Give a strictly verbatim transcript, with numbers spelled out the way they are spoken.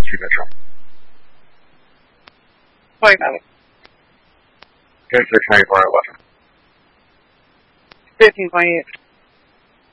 two Metro. Flight nine. ten six ninety-four eleven. fifteen twenty-eight.